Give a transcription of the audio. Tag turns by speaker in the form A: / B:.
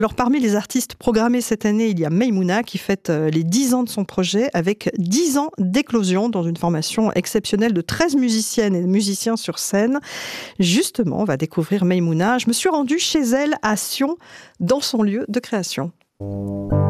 A: Alors parmi les artistes programmés cette année, il y a Maïmouna qui fête les 10 ans de son projet avec 10 ans d'éclosion dans une formation exceptionnelle de 13 musiciennes et musiciens sur scène. Justement, on va découvrir Maïmouna. Je me suis rendue chez elle à Sion, dans son lieu de création.